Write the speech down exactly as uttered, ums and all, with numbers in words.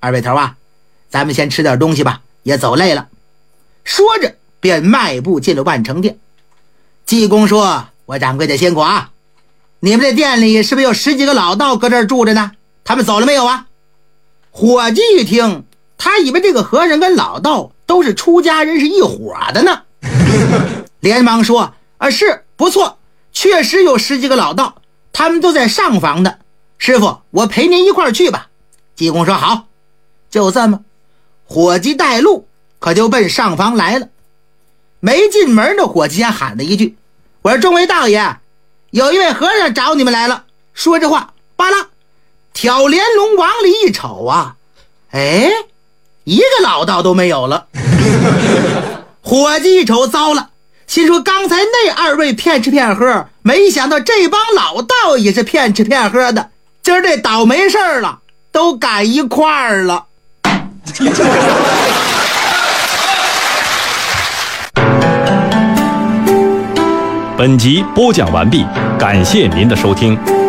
二位头啊，咱们先吃点东西吧，也走累了。说着便迈步进了万成店。济公说，我掌柜的辛苦啊，你们这店里是不是有十几个老道搁这儿住着呢？他们走了没有啊？伙计一听，他以为这个和尚跟老道都是出家人是一伙的呢，连忙说，啊，是，不错，确实有十几个老道，他们都在上房的，师傅，我陪您一块儿去吧。济公说好。就这么，伙计带路，可就奔上房来了。没进门的伙计先喊了一句，我说众位道爷，有一位和尚找你们来了。说这话，巴拉挑帘笼往里一瞅啊，哎，一个老道都没有了。伙计一瞅糟了，心说刚才那二位骗吃骗喝，没想到这帮老道也是骗吃骗喝的，今儿这倒霉事儿了，都赶一块儿了。 本集播讲完毕，感谢您的收听。